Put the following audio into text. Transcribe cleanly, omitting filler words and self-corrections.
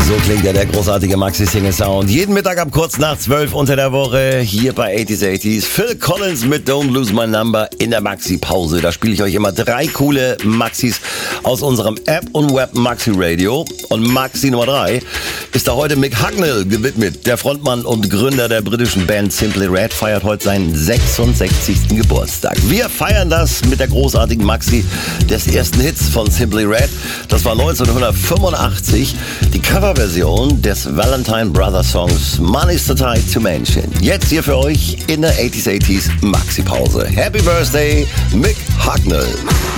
So klingt ja der großartige Maxi-Single-Sound. Jeden Mittag ab kurz nach 12 unter der Woche hier bei 80s. Phil Collins mit Don't Lose My Number in der Maxi-Pause. Da spiele ich euch immer 3 coole Maxis aus unserem App- und Web-Maxi-Radio. Und Maxi Nummer 3 ist da heute Mick Hucknall gewidmet. Der Frontmann und Gründer der britischen Band Simply Red feiert heute seinen 66. Geburtstag. Wir feiern das mit der großartigen Maxi des ersten Hits von Simply Red. Das war 1985 die Coverversion des Valentine Brothers Songs Money's the Tide to Mention. Jetzt hier für euch in der 80s Maxi-Pause. Happy Birthday, Mick Hucknall.